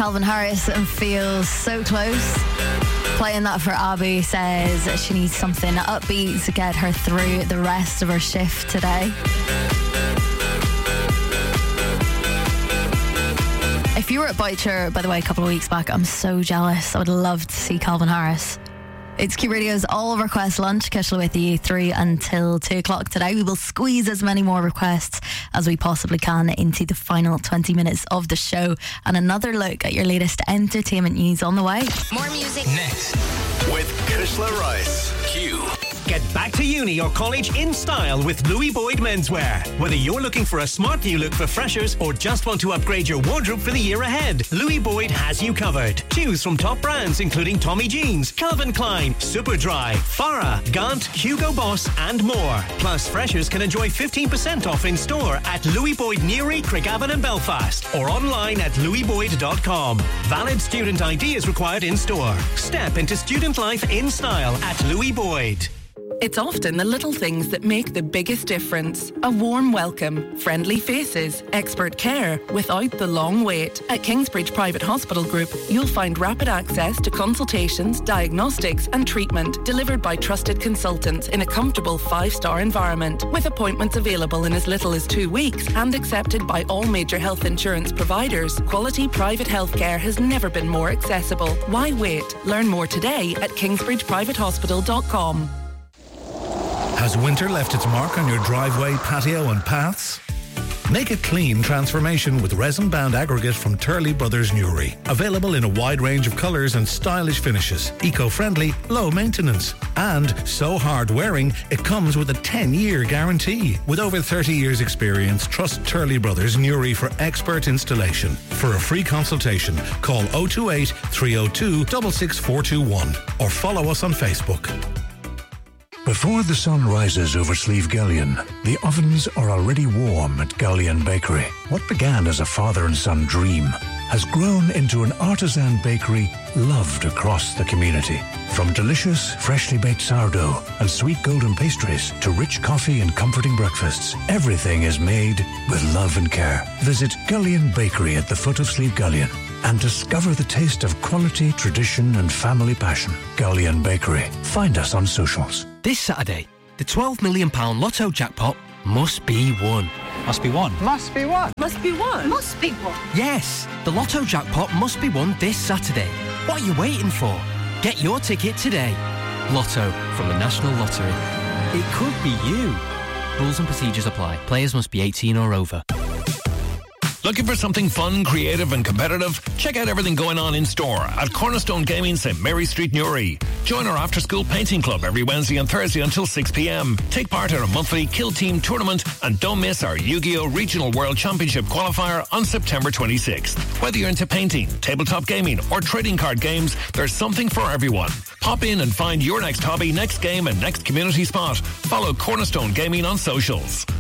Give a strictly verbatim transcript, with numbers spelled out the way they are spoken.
Calvin Harris and Feels So Close. Playing that for Abby says she needs something upbeat to get her through the rest of her shift today. If you were at Biter, by the way, a couple of weeks back, I'm so jealous. I would love to see Calvin Harris. It's Q Radio's All Request Lunch. Kishla with you through until two o'clock today. We will squeeze as many more requests as we possibly can into the final twenty minutes of the show. And another look at your latest entertainment news on the way. More music next with Kishla Rice. Q. Get back to uni or college in style with Louis Boyd Menswear. Whether you're looking for a smart new look for freshers or just want to upgrade your wardrobe for the year ahead, Louis Boyd has you covered. Choose from top brands including Tommy Jeans, Calvin Klein, Superdry, Farah, Gant, Hugo Boss and more. Plus, freshers can enjoy fifteen percent off in store at Louis Boyd Newry, Craigavon and Belfast or online at louis boyd dot com. Valid student I D is required in store. Step into student life in style at Louis Boyd. It's often the little things that make the biggest difference. A warm welcome, friendly faces, expert care without the long wait. At Kingsbridge Private Hospital Group, you'll find rapid access to consultations, diagnostics and treatment delivered by trusted consultants in a comfortable five-star environment. With appointments available in as little as two weeks and accepted by all major health insurance providers, quality private healthcare has never been more accessible. Why wait? Learn more today at kingsbridge private hospital dot com. Has winter left its mark on your driveway, patio and paths? Make a clean transformation with resin-bound aggregate from Turley Brothers Newry. Available in a wide range of colours and stylish finishes. Eco-friendly, low maintenance. And so hard-wearing, it comes with a ten-year guarantee. With over thirty years experience, trust Turley Brothers Newry for expert installation. For a free consultation, call oh two eight, three oh two, six six four two one or follow us on Facebook. Before the sun rises over Slieve Gullion, the ovens are already warm at Gullion Bakery. What began as a father and son dream has grown into an artisan bakery loved across the community. From delicious, freshly baked sourdough and sweet golden pastries to rich coffee and comforting breakfasts, everything is made with love and care. Visit Gullion Bakery at the foot of Slieve Gullion and discover the taste of quality, tradition and family passion. Gullion Bakery. Find us on socials. This Saturday, the twelve million pounds Lotto jackpot must be won. Must be won. Must be won. Must be won. Must be won. Yes, the Lotto jackpot must be won this Saturday. What are you waiting for? Get your ticket today. Lotto from the National Lottery. It could be you. Rules and procedures apply. Players must be eighteen or over. Looking for something fun, creative and competitive? Check out everything going on in store at Cornerstone Gaming, St Mary Street, Newry. Join our after-school painting club every Wednesday and Thursday until six p.m. Take part in a monthly Kill Team tournament and don't miss our Yu-Gi-Oh! Regional World Championship qualifier on September twenty-sixth. Whether you're into painting, tabletop gaming or trading card games, there's something for everyone. Pop in and find your next hobby, next game and next community spot. Follow Cornerstone Gaming on socials.